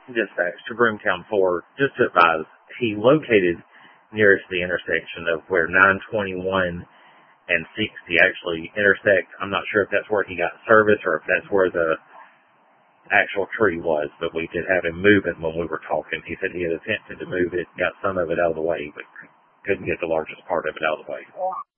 Dispatch to Broomtown 4, just to advise, he located nearest the intersection of where 921 and 60 actually intersect. I'm not sure if that's where he got service or if that's where the actual tree was, but we did have him move it when we were talking. He said he had attempted to move it, got some of it out of the way, but couldn't get the largest part of it out of the way.